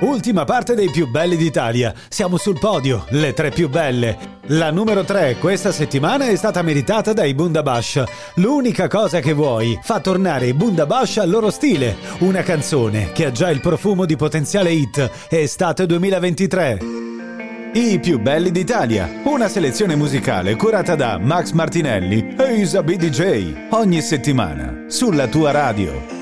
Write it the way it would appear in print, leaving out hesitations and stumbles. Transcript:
Ultima parte dei più belli d'Italia. Siamo sul podio, le 3 più belle. La numero 3 questa settimana è stata meritata dai Bundabash. L'unica cosa che vuoi fa tornare i Bundabash al loro stile. Una canzone che ha già il profumo di potenziale hit. Estate 2023. I più belli d'Italia. Una selezione musicale curata da Max Martinelli e Isa B. DJ. Ogni settimana sulla tua radio.